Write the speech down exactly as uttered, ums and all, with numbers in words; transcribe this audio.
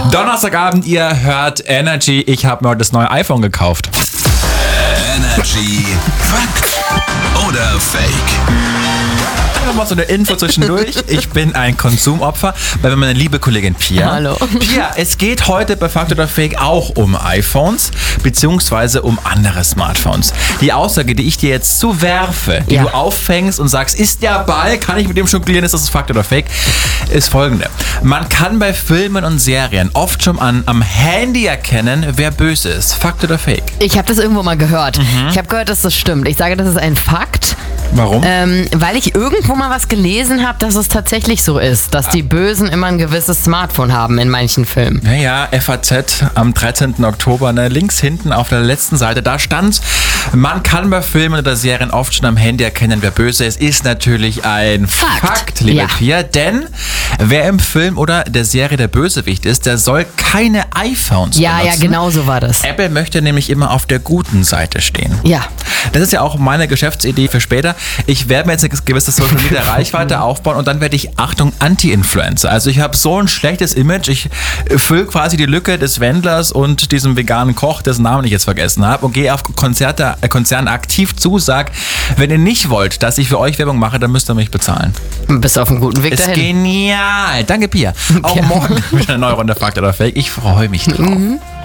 Donnerstagabend, ihr hört Energy. Ich habe mir heute das neue iPhone gekauft. Energy Fakt oder Fake? Einfach mal so eine Info zwischendurch. Ich bin ein Konsumopfer, bei meiner liebe Kollegin Pia. Hallo. Pia, es geht heute bei Fakt oder Fake auch um iPhones, beziehungsweise um andere Smartphones. Die Aussage, die ich dir jetzt zuwerfe, die Ja. du auffängst und sagst, ist der Ball, kann ich mit dem jonglieren, ist das Fakt oder Fake, ist folgende. Man kann bei Filmen und Serien oft schon an, am Handy erkennen, wer böse ist. Fakt oder Fake? Ich habe das irgendwo mal gehört. Ich habe gehört, dass das stimmt. Ich sage, das ist ein Fakt, Warum? ähm, weil ich irgendwo mal was gelesen habe, dass es tatsächlich so ist, dass die Bösen immer ein gewisses Smartphone haben in manchen Filmen. Naja, F A Z am dreizehnten Oktober, ne, links hinten auf der letzten Seite, da stand, man kann bei Filmen oder Serien oft schon am Handy erkennen, wer böse ist. Ist natürlich ein Fakt, Fakt, liebe ja. Pia, denn wer im Film oder der Serie der Bösewicht ist, der soll keine iPhones Ja, benutzen. ja, genau so war das. Apple möchte nämlich immer auf der guten Seite stehen. Ja. Das ist ja auch meine Geschäftsidee für später. Ich werde mir jetzt eine gewisse Social Media Reichweite aufbauen und dann werde ich, Achtung, Anti-Influencer. Also ich habe so ein schlechtes Image. Ich fülle quasi die Lücke des Wendlers und diesem veganen Koch, dessen Namen ich jetzt vergessen habe, und gehe auf Konzerte, äh, Konzerne aktiv zu, sag, wenn ihr nicht wollt, dass ich für euch Werbung mache, dann müsst ihr mich bezahlen. Bist auf einem guten Weg Ist dahin. genial. Danke, Pia. Auch Ja. morgen wieder eine neue Runde Fakt oder Fake. Ich freue mich drauf. Mhm.